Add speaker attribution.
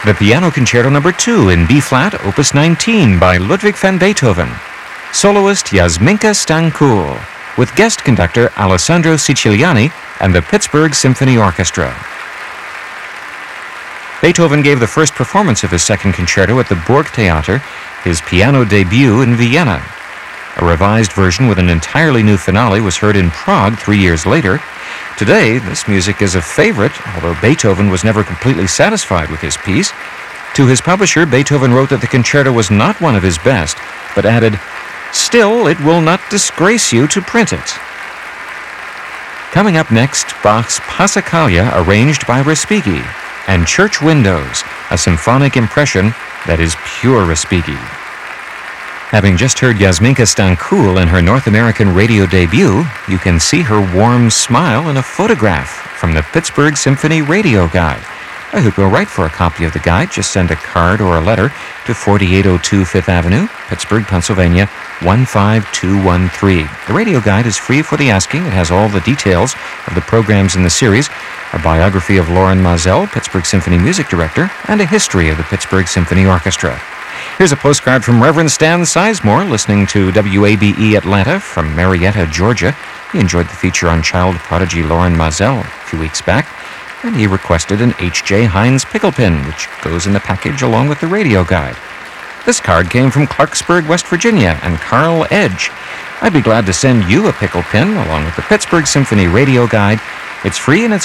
Speaker 1: The Piano Concerto No. 2 in B-flat, Opus 19 by Ludwig van Beethoven. Soloist Jasminka Stankool, with guest conductor Alessandro Siciliani and the Pittsburgh Symphony Orchestra. Beethoven gave the first performance of his second concerto at the Burgtheater, his piano debut in Vienna. A revised version with an entirely new finale was heard in Prague 3 years later. Today, this music is a favorite, although Beethoven was never completely satisfied with his piece. To his publisher, Beethoven wrote that the concerto was not one of his best, but added, "Still, it will not disgrace you to print it." Coming up next, Bach's Passacaglia, arranged by Respighi, and Church Windows, a symphonic impression that is pure Respighi. Having just heard Jasminka Stankool in her North American radio debut, you can see her warm smile in a photograph from the Pittsburgh Symphony Radio Guide. I hope you'll write for a copy of the guide. Just send a card or a letter to 4802 Fifth Avenue, Pittsburgh, Pennsylvania, 15213. The radio guide is free for the asking. It has all the details of the programs in the series, a biography of Loren Maazel, Pittsburgh Symphony Music Director, and a history of the Pittsburgh Symphony Orchestra. Here's a postcard from Reverend Stan Sizemore, listening to WABE Atlanta from Marietta, Georgia. He enjoyed the feature on child prodigy Loren Maazel a few weeks back, and he requested an H.J. Heinz pickle pin, which goes in the package along with the radio guide. This card came from Clarksburg, West Virginia, and Carl Edge. I'd be glad to send you a pickle pin along with the Pittsburgh Symphony Radio Guide. It's free and it's